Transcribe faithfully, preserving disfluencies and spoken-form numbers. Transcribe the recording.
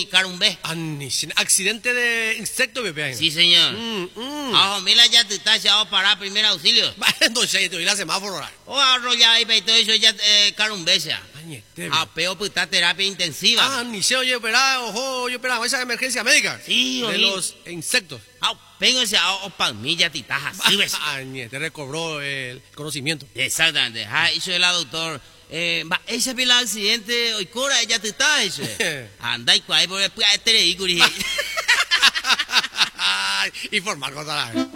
ni carumbe. Ani, sin accidente de insecto, bebé. Sí, señor. Mm, mm. Ah, mira, ya te está echado para primer auxilio. Entonces, te voy a semáforo. O arrolla y todo eso ya eh, carumbe sea. Añete, A peo puta terapia intensiva. Ah, ni se oye, operar, ojo, oye, operar, esa emergencia médica. Sí, de oí. los insectos. Ah, vengo ese a o palmilla titaja, sí ves. Añete, te recobró el conocimiento. Exactamente. Ah, hizo el doctor. Eh, va, ese es el accidente, hoy cora, ella te está eso. Anda y cuál, porque este le digo, Y formar cosas.